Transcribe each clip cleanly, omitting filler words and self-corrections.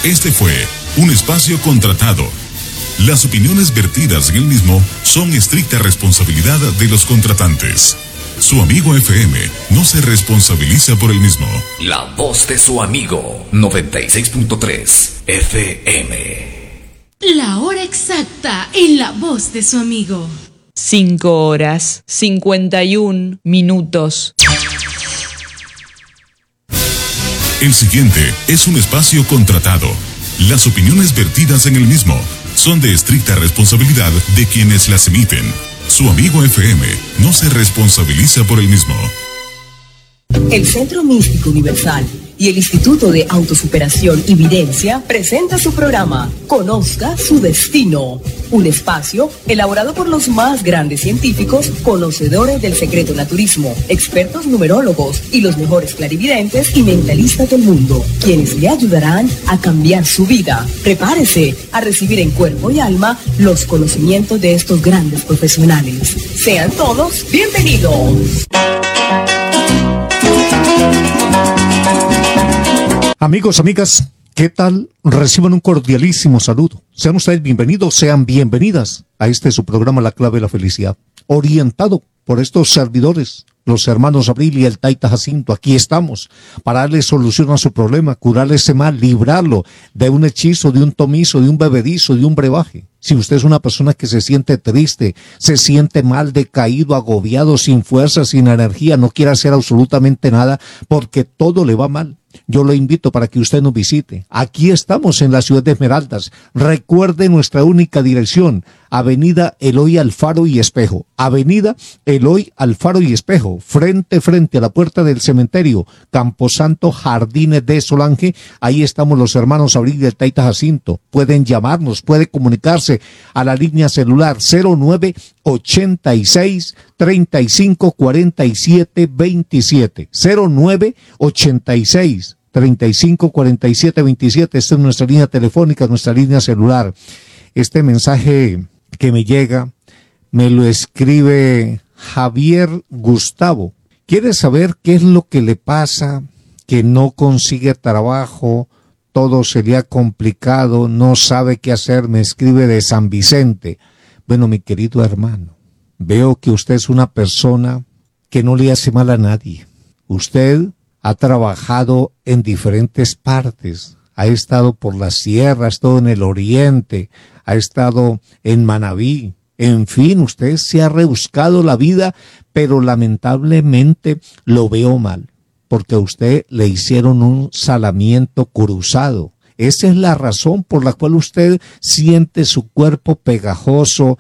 Este fue un espacio contratado. Las opiniones vertidas en el mismo son estricta responsabilidad de los contratantes. Su amigo FM no se responsabiliza por el mismo. La voz de su amigo, 96.3 FM. La hora exacta en la voz de su amigo. 5 horas, 51 minutos. El siguiente es un espacio contratado. Las opiniones vertidas en el mismo son de estricta responsabilidad de quienes las emiten. Su amigo FM no se responsabiliza por el mismo. El Centro Místico Universal y el Instituto de Autosuperación y Videncia presenta su programa Conozca su Destino, un espacio elaborado por los más grandes científicos, conocedores del secreto naturismo, expertos numerólogos y los mejores clarividentes y mentalistas del mundo, quienes le ayudarán a cambiar su vida. Prepárese a recibir en cuerpo y alma los conocimientos de estos grandes profesionales. Sean todos bienvenidos. Amigos, amigas, ¿qué tal? Reciban un cordialísimo saludo. Sean ustedes bienvenidos, sean bienvenidas a este su programa La Clave de la Felicidad, orientado por estos servidores, los hermanos Abril y el Taita Jacinto. Aquí estamos para darle solución a su problema, curarle ese mal, librarlo de un hechizo, de un tomizo, de un bebedizo, de un brebaje. Si usted es una persona que se siente triste, se siente mal, decaído, agobiado, sin fuerza, sin energía, no quiere hacer absolutamente nada porque todo le va mal, yo lo invito para que usted nos visite. Aquí estamos en la ciudad de Esmeraldas. Recuerde nuestra única dirección, Avenida Eloy Alfaro y Espejo. Avenida Eloy Alfaro y Espejo, frente a la puerta del cementerio Camposanto Jardines de Solange. Ahí estamos los hermanos Abril y el Taita Jacinto. Pueden llamarnos, puede comunicarse a la línea celular 0986 35 47 27 0986 35 47 27. Esta es nuestra línea telefónica, nuestra línea celular. Este mensaje que me llega me lo escribe Javier Gustavo. Quiere saber qué es lo que le pasa, que no consigue trabajo, todo sería complicado, no sabe qué hacer. Me escribe de San Vicente. Bueno, mi querido hermano, veo que usted es una persona que no le hace mal a nadie. Usted ha trabajado en diferentes partes, ha estado por la sierra, ha estado en el oriente, ha estado en Manabí. En fin, usted se ha rebuscado la vida, pero lamentablemente lo veo mal, porque a usted le hicieron un salamiento cruzado. Esa es la razón por la cual usted siente su cuerpo pegajoso,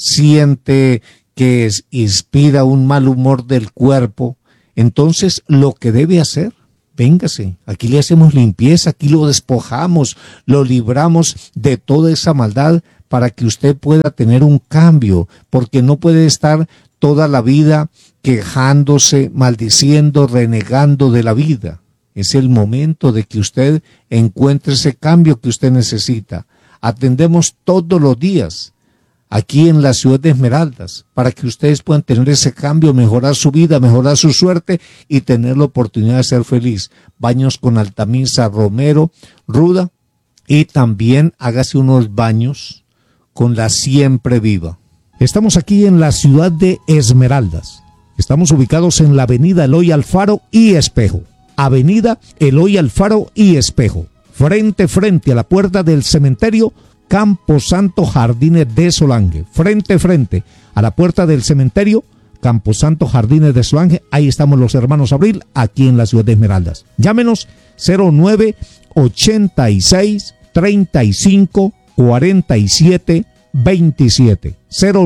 siente que inspira un mal humor del cuerpo. Entonces, lo que debe hacer, véngase, aquí le hacemos limpieza, aquí lo despojamos, lo libramos de toda esa maldad para que usted pueda tener un cambio, porque no puede estar toda la vida quejándose, maldiciendo, renegando de la vida. Es el momento de que usted encuentre ese cambio que usted necesita. Atendemos todos los días aquí en la ciudad de Esmeraldas para que ustedes puedan tener ese cambio, mejorar su vida, mejorar su suerte y tener la oportunidad de ser feliz. Baños con Altamisa, Romero, Ruda, y también hágase unos baños con la Siempre Viva. Estamos aquí en la ciudad de Esmeraldas. Estamos ubicados en la avenida Eloy Alfaro y Espejo. Avenida Eloy Alfaro y Espejo. Frente a la puerta del cementerio Camposanto Jardines de Solange. Frente a la puerta del cementerio Camposanto Jardines de Solange. Ahí estamos los hermanos Abril, aquí en la ciudad de Esmeraldas. Llámenos 0986 35 47 27.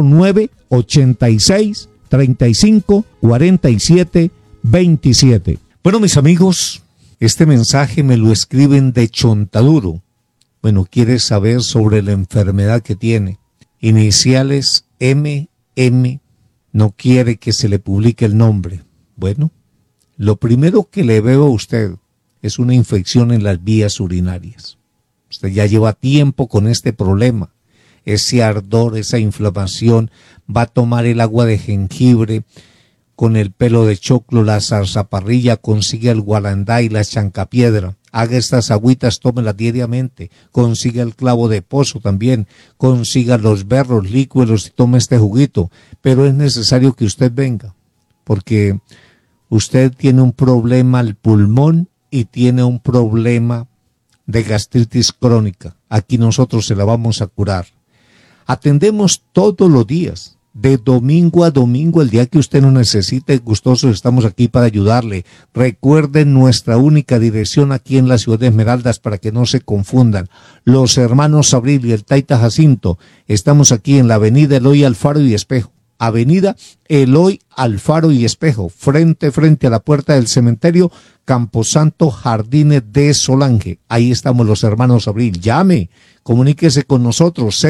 0986 35 47 27. Bueno, mis amigos, este mensaje me lo escriben de Chontaduro. Bueno, quiere saber sobre la enfermedad que tiene. Iniciales MM, no quiere que se le publique el nombre. Bueno, lo primero que le veo a usted es una infección en las vías urinarias. Usted ya lleva tiempo con este problema, ese ardor, esa inflamación. Va a tomar el agua de jengibre con el pelo de choclo, la zarzaparrilla, consigue el gualandá y la chancapiedra. haga estas agüitas, tómelas diariamente, consiga el clavo de pozo también, consiga los berros líquidos y tome este juguito, pero es necesario que usted venga, porque usted tiene un problema al pulmón y tiene un problema de gastritis crónica. Aquí nosotros se la vamos a curar. Atendemos todos los días, de domingo a domingo, el día que usted nos necesite, gustosos estamos aquí para ayudarle. Recuerden nuestra única dirección aquí en la ciudad de Esmeraldas para que no se confundan. Los hermanos Abril y el Taita Jacinto, estamos aquí en la avenida Eloy Alfaro y Espejo. Avenida Eloy Alfaro y Espejo, frente a la puerta del cementerio Camposanto Jardines de Solange. Ahí estamos los hermanos Abril. Llame, comuníquese con nosotros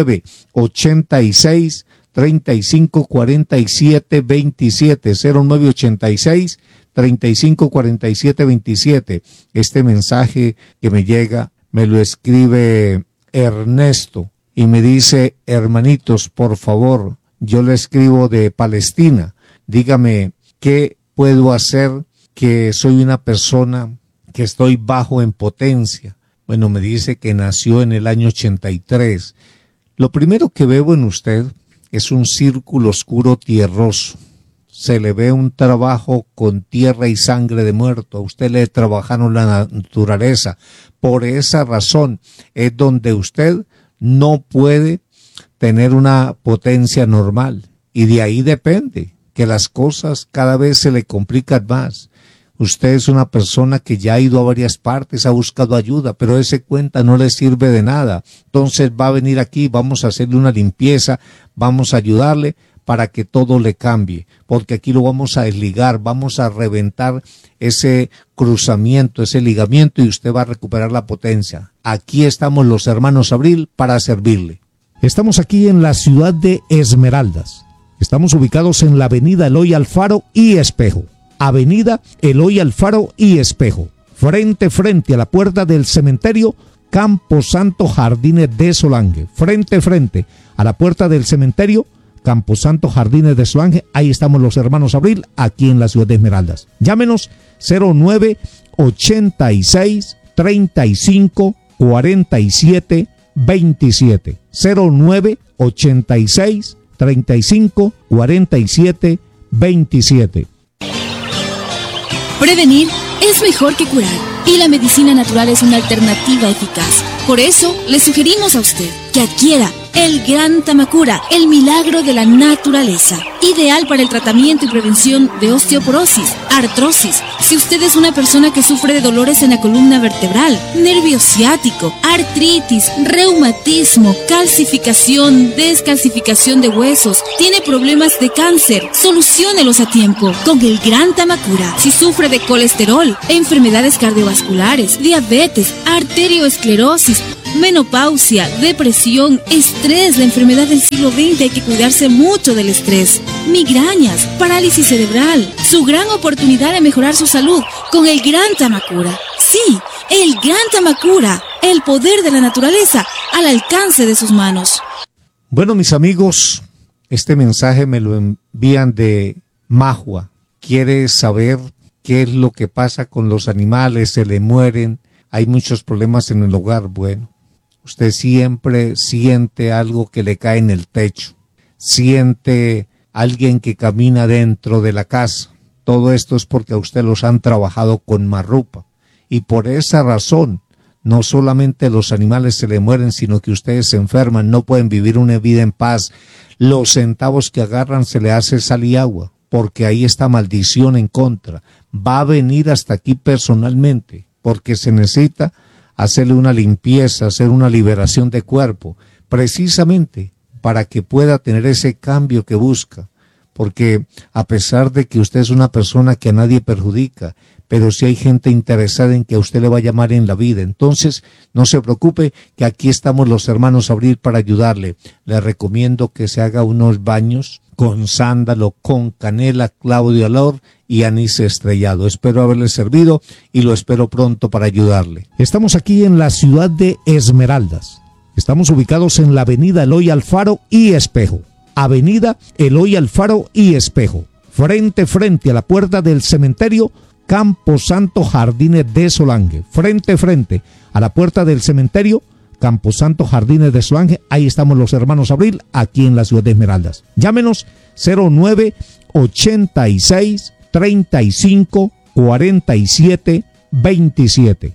0986 3547 27 0986 3547 27. Este mensaje que me llega me lo escribe Ernesto y me dice: hermanitos, por favor, yo le escribo de Palestina, dígame qué puedo hacer, que soy una persona que estoy bajo en potencia. Bueno, me dice que nació en el año 83. Lo primero que veo en usted es un círculo oscuro tierroso. Se le ve un trabajo con tierra y sangre de muerto. A usted le trabajaron la naturaleza. Por esa razón es donde usted no puede tener una potencia normal. Y de ahí depende que las cosas cada vez se le complican más. Usted es una persona que ya ha ido a varias partes, ha buscado ayuda, pero ese cuenta no le sirve de nada. Entonces va a venir aquí, vamos a hacerle una limpieza, vamos a ayudarle para que todo le cambie, porque aquí lo vamos a desligar, vamos a reventar ese cruzamiento, ese ligamiento, y usted va a recuperar la potencia. Aquí estamos los hermanos Abril para servirle. Estamos aquí en la ciudad de Esmeraldas. Estamos ubicados en la avenida Eloy Alfaro y Espejo. Avenida Eloy Alfaro y Espejo, frente a la puerta del cementerio Camposanto Jardines de Solange, frente a la puerta del cementerio Camposanto Jardines de Solange. Ahí estamos los hermanos Abril, aquí en la ciudad de Esmeraldas. Llámenos 0986 35 47 27 0986 35 47 27. Prevenir es mejor que curar, y la medicina natural es una alternativa eficaz. Por eso, le sugerimos a usted que adquiera el Gran Tamacura, el milagro de la naturaleza, ideal para el tratamiento y prevención de osteoporosis, artrosis. Si usted es una persona que sufre de dolores en la columna vertebral, nervio ciático, artritis, reumatismo, calcificación, descalcificación de huesos, tiene problemas de cáncer, soluciónelos a tiempo con el Gran Tamacura. Si sufre de colesterol, enfermedades cardiovasculares, diabetes, arterioesclerosis, menopausia, depresión, estrés, la enfermedad del siglo XX, hay que cuidarse mucho del estrés, migrañas, parálisis cerebral, su gran oportunidad de mejorar su salud con el Gran Tamacura. Sí, el Gran Tamacura, el poder de la naturaleza al alcance de sus manos. Bueno, mis amigos, este mensaje me lo envían de Majua. Quiere saber qué es lo que pasa con los animales, se le mueren, hay muchos problemas en el hogar. Bueno, usted siempre siente algo que le cae en el techo, siente alguien que camina dentro de la casa. Todo esto es porque a usted los han trabajado con marrupa, y por esa razón no solamente los animales se le mueren, sino que ustedes se enferman, no pueden vivir una vida en paz. Los centavos que agarran se le hace sal y agua, porque ahí está maldición en contra. Va a venir hasta aquí personalmente, porque se necesita hacerle una limpieza, hacer una liberación de cuerpo, precisamente para que pueda tener ese cambio que busca. Porque a pesar de que usted es una persona que a nadie perjudica, pero si hay gente interesada en que a usted le va a llamar en la vida, entonces no se preocupe, que aquí estamos los hermanos Abril para ayudarle. Le recomiendo que se haga unos baños con sándalo, con canela, clavo de olor y anís estrellado. Espero haberle servido y lo espero pronto para ayudarle. Estamos aquí en la ciudad de Esmeraldas. Estamos ubicados en la avenida Eloy Alfaro y Espejo. Avenida Eloy Alfaro y Espejo. Frente a la puerta del cementerio Camposanto Jardines de Solange, frente a la puerta del cementerio Camposanto Jardines de Solange. Ahí estamos los hermanos Abril, aquí en la ciudad de Esmeraldas. Llámenos 0986 35 47 27,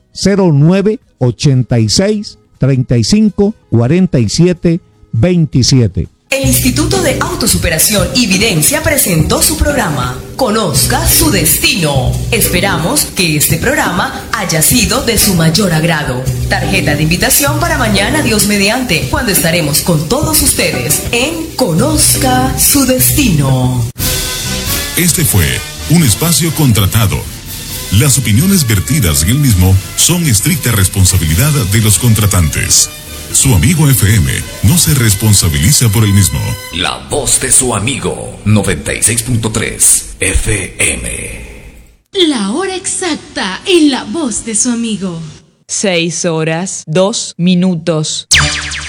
0986 35 47 27. El Instituto de Autosuperación y Videncia presentó su programa Conozca su Destino. Esperamos que este programa haya sido de su mayor agrado. Tarjeta de invitación para mañana, Dios mediante, cuando estaremos con todos ustedes en Conozca su Destino. Este fue un espacio contratado. Las opiniones vertidas en el mismo son estricta responsabilidad de los contratantes. Su amigo FM no se responsabiliza por el mismo. La voz de su amigo 96.3 FM. La hora exacta en la voz de su amigo. 6 horas, 2 minutos.